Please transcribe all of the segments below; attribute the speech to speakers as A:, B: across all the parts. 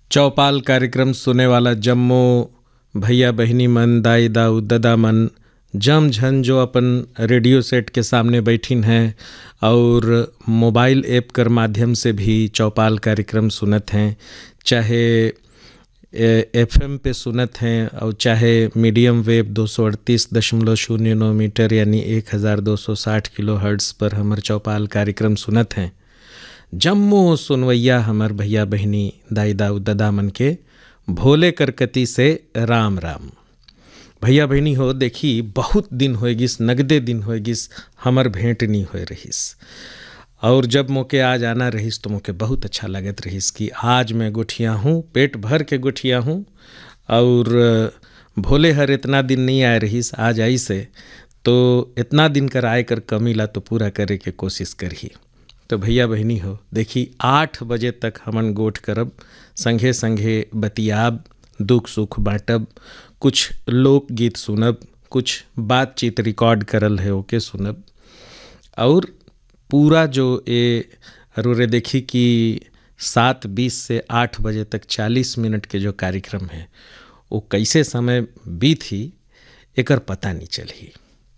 A: चौपाल कार्यक्रम सुने वाला जम्मो भैया बहिनी मन, दाई दाऊ ददा मन, जम झन जो अपन रेडियो सेट के सामने बैठिन हैं और मोबाइल ऐप कर माध्यम से भी चौपाल कार्यक्रम सुनत हैं, चाहे एफएम पे सुनत हैं और चाहे मीडियम वेव 238.09 मीटर यानी 1260 किलो हर्ट्ज़ पर हमर चौपाल कार्यक्रम सुनत हैं। जम्मो सुनवैया हमर भैया बहिनी, दाई दाऊ ददा मन के भोले करकती से राम राम। भैया बहिनी हो, देखी बहुत दिन होए गिस, नगदे दिन होए गिस हमर भेंट नहीं होए रहिस, और जब मोके आज आना रहिस तो मोके बहुत अच्छा लगत रहिस कि आज मैं गुठिया हूँ, पेट भर के गुठिया हूँ। और भोले हर इतना दिन नहीं आए रहिस, आज आई से तो इतना दिन कर आए कर कमी ला तो पूरा करे के कोशिश करही। तो भैया बहिनी हो, देखी 8 बजे तक हमन गोठ करब, संघे संघे बतियाब, दुख सुख बाँटब, कुछ लोकगीत सुनब, कुछ बातचीत रिकॉर्ड करल है ओके सुनब, और पूरा जो ये अरुरे देखी कि 7:20 से 8 बजे तक 40 मिनट के जो कार्यक्रम है वो कैसे समय बीती एकर पता नहीं चली।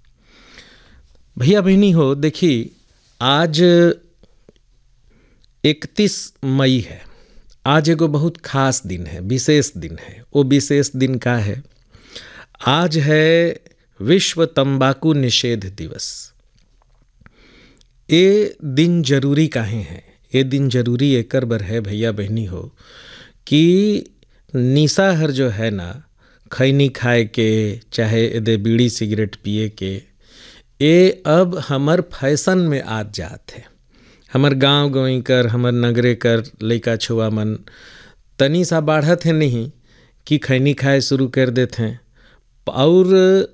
A: भैया बहिनी हो, देखी आज 31 मई है, आज एगो बहुत खास दिन है, विशेष दिन है। वो विशेष दिन का है? आज है विश्व तंबाकू निषेध दिवस। ये दिन जरूरी काहे है? ये दिन जरूरी एकर बर है भैया बहनी हो कि निशा हर जो है ना, खैनी खाए के चाहे एदे बीड़ी सिगरेट पिए के, ये अब हमर फैशन में आज जात है। हमर गांव गंवई कर, हमर नगरे कर लइका छुआ मन तनी सा बाढ़त है नहीं कि खैनी खाए शुरू कर देते हैं और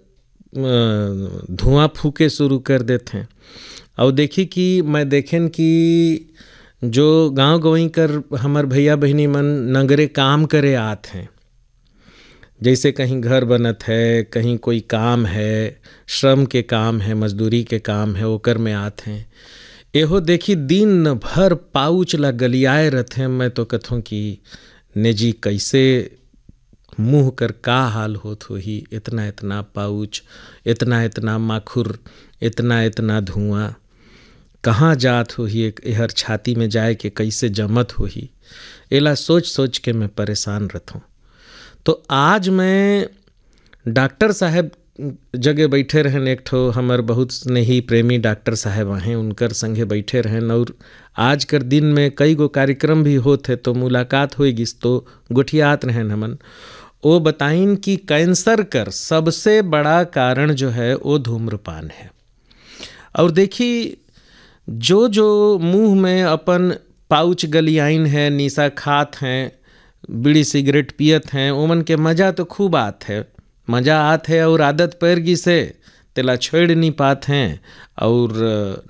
A: धुआं फूके शुरू कर देते हैं। और देखी कि मैं देखें कि जो गांव गंवई कर हमर भैया बहिनी मन नगरे काम करे आत हैं, जैसे कहीं घर बनत है, कहीं कोई काम है, श्रम के काम है, मजदूरी के काम है, ओकर में आत हैं। एहो देखी दिन भर पाउच ला गलियाए रहते हैं। मैं तो कथों कि नेजी कैसे मुँह कर का हाल होत होही, इतना इतना पाउच, इतना इतना माखुर, इतना इतना धुआं कहाँ जात होही, हर छाती में जाए के कैसे जमत होही, एला सोच सोच के मैं परेशान रहता हूँ। तो आज मैं डॉक्टर साहब जगह बैठे रहन, एक ठो हमर बहुत स्नेही प्रेमी डॉक्टर साहब हैं, उनकर संगे बैठे रहन, और आज कर दिन में कई गो कार्यक्रम भी होते तो मुलाकात होई गिस, तो गुठियात रहन हमन। वो बताइन कि कैंसर कर सबसे बड़ा कारण जो है वो धूम्रपान है। और देखी जो जो मुंह में अपन पाउच गलियाइन है, निशा खात हैं, बीड़ी सिगरेट पियत हैं, ओमन के मज़ा तो खूब आत है, मज़ा आत है, और आदत पैर गी से तेला छोड़ नहीं पात हैं और